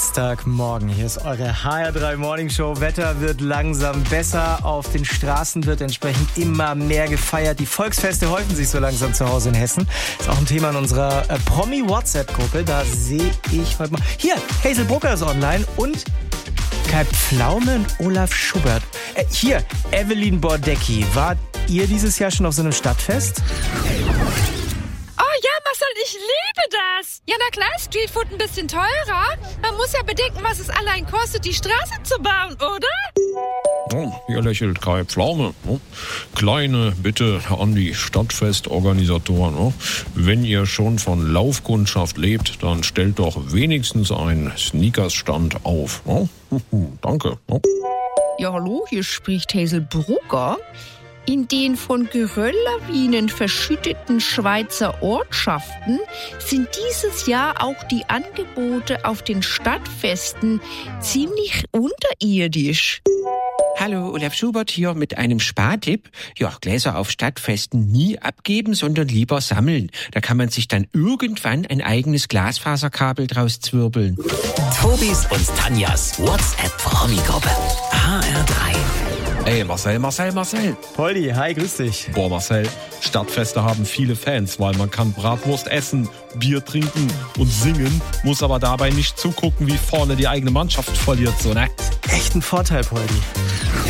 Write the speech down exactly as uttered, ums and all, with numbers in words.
Dienstagmorgen. Hier ist eure H R drei Morning Show. Wetter wird langsam besser. Auf den Straßen wird entsprechend immer mehr gefeiert. Die Volksfeste häufen sich so langsam zu Hause in Hessen. Ist auch ein Thema in unserer äh, Promi-WhatsApp-Gruppe. Da sehe ich heute mal... Hier, Hazel Brugger ist online und Kai Pflaume und Olaf Schubert. Äh, hier, Evelyn Bordecki. Wart ihr dieses Jahr schon auf so einem Stadtfest? Oh ja, Marcel, ich liebe das. Ja, na klar, Streetfood ein bisschen teurer. Man muss ja bedenken, was es allein kostet, die Straße zu bauen, oder? Oh, hier lächelt Kai Pflaume. Oh. Kleine Bitte an die Stadtfestorganisatoren. Oh. Wenn ihr schon von Laufkundschaft lebt, dann stellt doch wenigstens einen Sneakers-Stand auf. Oh. Danke. Oh. Ja, hallo, hier spricht Hazel Brugger. In den von Gerölllawinen verschütteten Schweizer Ortschaften sind dieses Jahr auch die Angebote auf den Stadtfesten ziemlich unterirdisch. Hallo, Olaf Schubert hier mit einem Spartipp. Ja, Gläser auf Stadtfesten nie abgeben, sondern lieber sammeln. Da kann man sich dann irgendwann ein eigenes Glasfaserkabel draus zwirbeln. Tobis und Tanjas WhatsApp-Promi-Gruppe. H R drei. Ey, Marcel, Marcel, Marcel. Polly, hi, grüß dich. Boah, Marcel, Stadtfeste haben viele Fans, weil man kann Bratwurst essen, Bier trinken und singen, muss aber dabei nicht zugucken, wie vorne die eigene Mannschaft verliert, so, ne? Echt ein Vorteil, Polly.